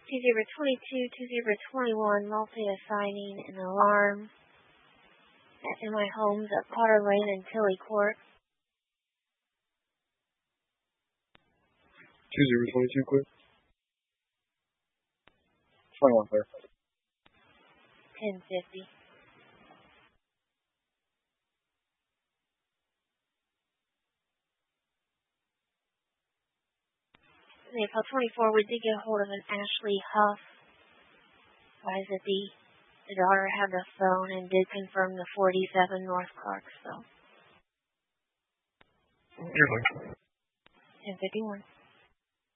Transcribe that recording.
2021, multi-assigning an alarm at MI Homes at Potter Lane and Tilly Court. 2022, clear. 21, clear. 1050. April 24, we did get a hold of an Ashley Huff. Advised that the daughter had the phone and did confirm the 47 North Clarksville. You're fine. 1051.